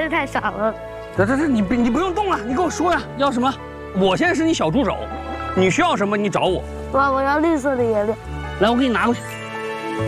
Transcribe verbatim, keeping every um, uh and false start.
太傻了。 这这这，你你不用动了，你跟我说呀，要什么？我现在是你小助手，你需要什么你找我。 我我要绿色的颜料。 来，我给你拿过去。